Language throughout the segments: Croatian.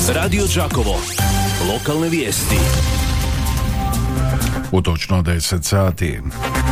Radio Đakovo. Lokalne vijesti. U točno 10 sati.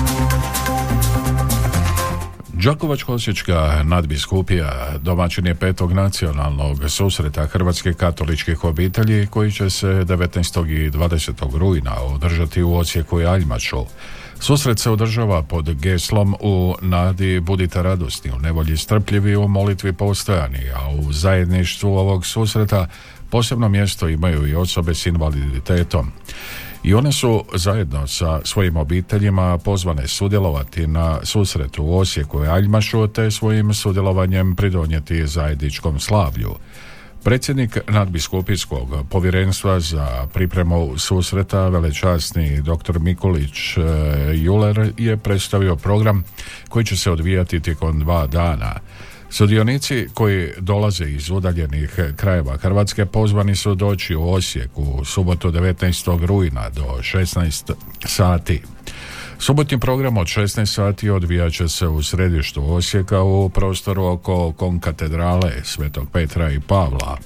Đakovačko-osječka nadbiskupija domaćin je 5. nacionalnog susreta hrvatskih katoličkih obitelji koji će se 19. i 20. rujna održati u Osijeku i Aljmašu. Susret se održava pod geslom u nadi budite radosni, u nevolji strpljivi, u molitvi postojani, a u zajedništvu ovog susreta posebno mjesto imaju i osobe s invaliditetom. I one su zajedno sa svojim obiteljima pozvane sudjelovati na susretu u Osijeku i Aljmašu te svojim sudjelovanjem pridonijeti zajedničkom slavlju. Predsjednik nadbiskupijskog povjerenstva za pripremu susreta, velečasni dr. Mikulić Juler, je predstavio program koji će se odvijati tijekom 2 dana. Sudionici koji dolaze iz udaljenih krajeva Hrvatske pozvani su doći u Osijek u subotu 19. rujna do 16 sati. Subotni program od 16 sati odvijat će se u središtu Osijeka u prostoru oko konkatedrale Svetog Petra i Pavla.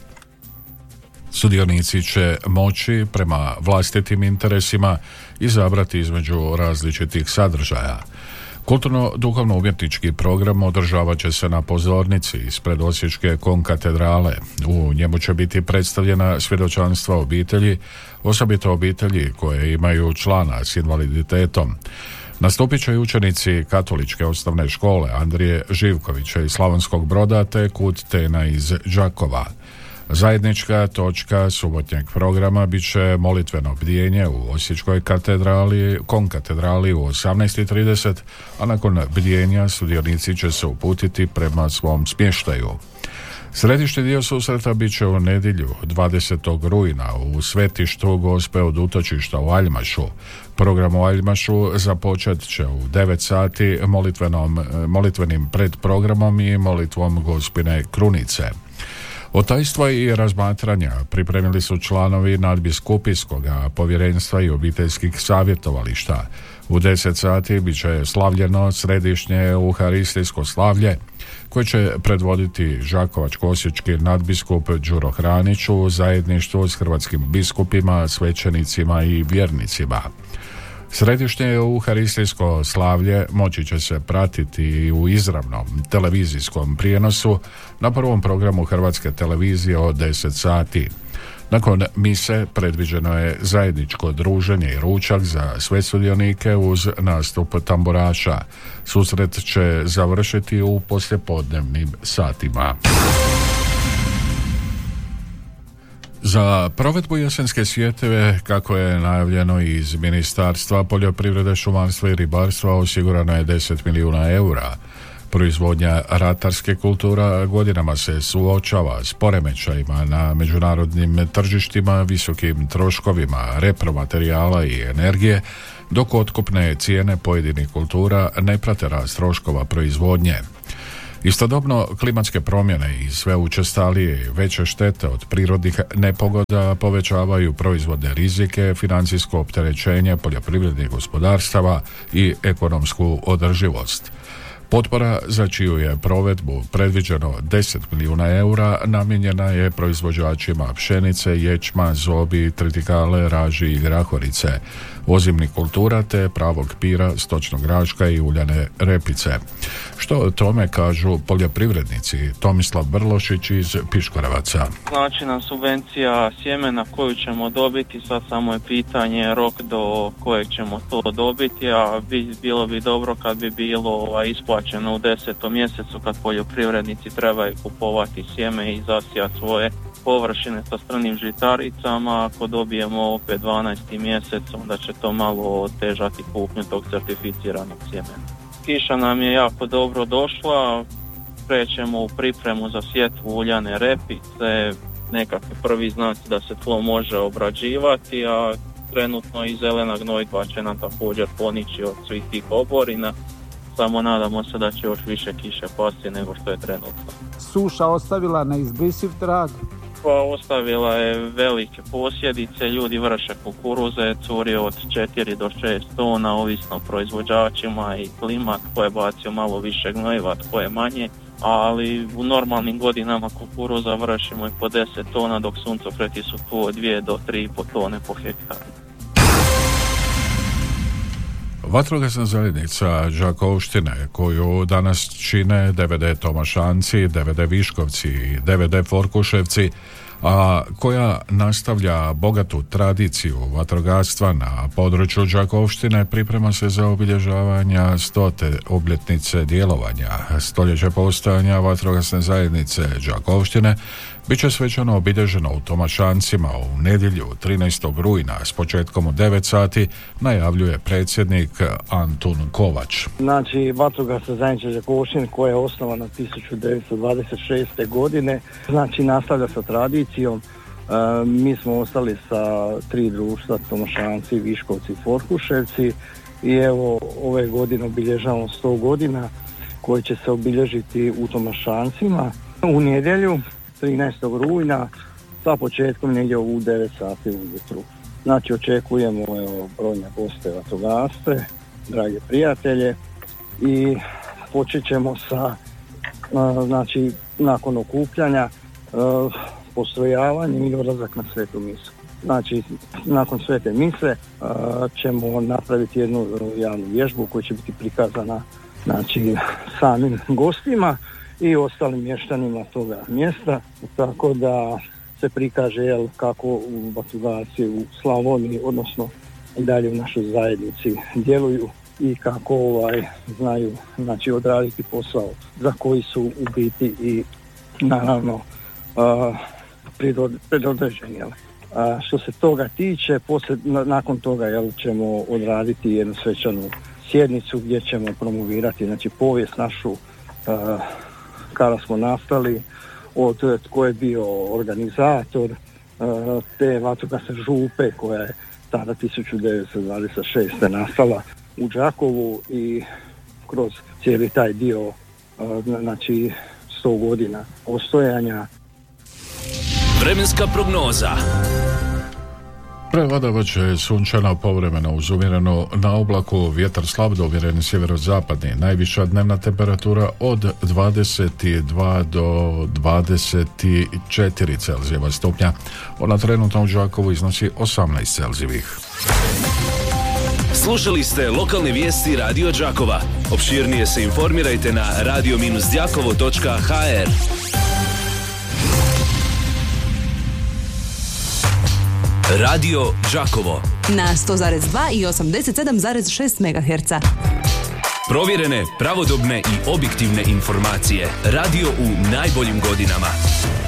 Sudionici će moći prema vlastitim interesima izabrati između različitih sadržaja. Kulturno-duhovno-umjetnički program održavat će se na pozornici ispred Osječke konkatedrale. U njemu će biti predstavljena svjedočanstva obitelji, osobito obitelji koje imaju člana s invaliditetom. Nastupit će i učenici katoličke osnovne škole Andrije Živkovića iz Slavonskog Broda te Kud Tena iz Đakova. Zajednička točka subotnjeg programa bit će molitveno bdjenje u Osječkoj konkatedrali u 18:30, a nakon bdjenja sudionici će se uputiti prema svom smještaju. Središnji dio susreta bit će u nedjelju 20. rujna u svetištu Gospe od utočišta u Aljmašu. Program u Aljmašu započet će u 9 sati molitvenim predprogramom i molitvom Gospine Krunice. Otajstva i razmatranja pripremili su članovi nadbiskupijskog povjerenstva i obiteljskih savjetovališta. U 10 sati bit će slavljeno središnje euharistijsko slavlje koje će predvoditi Đakovačko-osječki nadbiskup Đuro Hranić u zajedništvu s hrvatskim biskupima, svećenicima i vjernicima. Središnje euharistijsko slavlje moći će se pratiti u izravnom televizijskom prijenosu na prvom programu Hrvatske televizije od 10 sati. Nakon mise predviđeno je zajedničko druženje i ručak za sve sudionike uz nastup tamburaša. Susret će završiti u poslijepodnevnim satima. Za provedbu jesenske sjetve, kako je najavljeno iz Ministarstva poljoprivrede, šumarstva i ribarstva, osigurano je 10 milijuna eura. Proizvodnja ratarske kultura godinama se suočava s poremećajima na međunarodnim tržištima, visokim troškovima repromaterijala i energije, dok otkupne cijene pojedinih kultura ne prate rast troškova proizvodnje. Istodobno, klimatske promjene i sve učestalije i veće štete od prirodnih nepogoda povećavaju proizvodne rizike, financijsko opterećenje poljoprivrednih gospodarstava i ekonomsku održivost. Potpora za čiju je provedbu predviđeno 10 milijuna eura namijenjena je proizvođačima pšenice, ječma, zobi, tritikale, raži i grahorice, ozimnih kultura te pravog pira, stočnog graška i uljane repice. Što o tome kažu poljoprivrednici? Tomislav Brlošić iz Piškorevaca. Znači nam subvencija sjemena koju ćemo dobiti, sad samo je pitanje rok do kojeg ćemo to dobiti, a bilo bi dobro kad bi bilo isplaćeno u 10. mjesecu kad poljoprivrednici trebaju kupovati sjeme i zasijati svoje površine sa stranim žitaricama. Ako dobijemo opet 12. mjesec, onda će to malo otežati kupnju tog certificiranog sjemena. Kiša nam je jako dobro došla, krećemo u pripremu za sjetvu uljane repice, nekakvi prvi znaci da se tlo može obrađivati, a trenutno i zelena gnojidba će nam također ponići od svih tih oborina. Samo nadamo se da će još više kiše pasti nego što je trenutno. Suša ostavila neizbrisiv trag? Pa ostavila je velike posljedice, ljudi vrše kukuruze, curi od 4 do 6 tona, ovisno o proizvođačima i klima, tko je bacio malo više gnojiva, tko je manje. ali u normalnim godinama kukuruza vršimo i po 10 tona, dok suncokreti su tu od 2 do 3,5 tone po hektaru. Vatrogasna zajednica Đakovštine, koju danas čine DVD Tomašanci, DVD Viškovci, DVD Forkuševci, a koja nastavlja bogatu tradiciju vatrogastva na području Đakovštine, priprema se za obilježavanja 100. obljetnice djelovanja. Stoljeće postojanja vatrogasne zajednice Đakovštine bit će svečano obilježeno u Tomašancima u nedjelju 13. rujna s početkom u 9 sati, najavljuje predsjednik Antun Kovač. Znači, vatrogasna zajednica Đakovštine, koja je osnovana 1926. godine, znači nastavlja sa tradicijom. Mi smo ostali sa 3 društva, Tomašanci, Viškovci, Forkuševci, i evo ove godine obilježavamo 100 godina koji će se obilježiti u Tomašancima u nedjelju 13. rujna sa početkom negdje u 9 sati ujutru. Znači očekujemo brojne goste vatrogasce, drage prijatelje, i počet ćemo sa znači nakon okupljanja postrojavanjem i odlazak na svetu misu. Znači nakon svete mise ćemo napraviti jednu javnu vježbu koja će biti prikazana znači samim gostima i ostalim mještanima toga mjesta, tako da se prikaže kako vatrogasci u Slavoniji, odnosno i dalje u našoj zajednici djeluju i kako znaju znači odraditi posao za koji su u biti i naravno predodređeni. Što se toga tiče, nakon toga ćemo odraditi jednu svečanu sjednicu gdje ćemo promovirati znači povijest našu, kada smo nastali, od tko je bio organizator te vatrogasne župe koja je tada 1926. nastala u Đakovu, i kroz cijeli taj dio znači 100 godina postojanja. Vremenska prognoza. Prevladavat će sunčano, povremeno uz umjereno na oblaku, vjetar slab do umjereni sjeverozapadni. Najviša dnevna temperatura od 22 do 24 Celzijeva stupnja. Ona trenutno u Đakovu iznosi 18 Celzijevih. Slušali ste lokalne vijesti Radio Đakova. Opširnije se informirajte na radio-đakovo.hr. Radio Đakovo na 100,2 i 87,6 MHz. Provjerene, pravodobne i objektivne informacije. Radio u najboljim godinama.